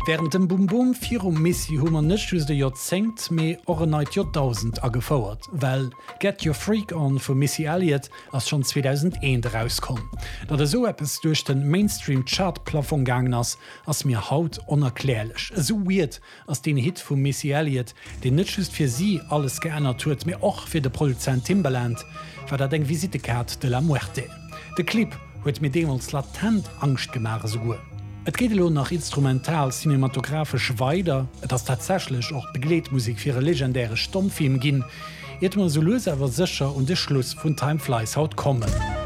Während dem Boom vir Missy hummer netchus de Jozenngt méi orneit J1000 gefauerert, well Get Your Freak On vu Missy Elliott ass schon 2001 rauskom. Dat er so Appppes duch den Mainstream-Chartplafon gangen ass mir haut onerklärlech. So weird ass den Hit vu Missy Elliott, den netschust fir sie alles geënnert huet, mir och fir de Produzent Timbaland, war dat eng Visitekat de la Muerte. De Clip huet mir demals latent Angst gemare so gut. Et geht lo nach instrumental cinematografisch weiter, et as tatsächlich auch Begleitmusik fir legendäre Stummfilm ginn, et man so löser awer sicher und de Schluss vun Timeflies haut kommen.